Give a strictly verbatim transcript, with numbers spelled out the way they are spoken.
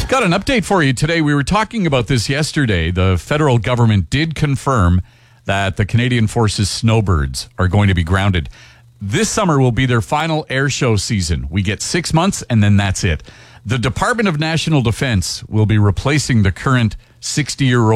Got an update for you today. We were talking about this yesterday. The federal government did confirm that the Canadian Forces Snowbirds are going to be grounded. This summer will be their final air show season. We get six months and then that's it. The Department of National Defense will be replacing the current sixty-year-old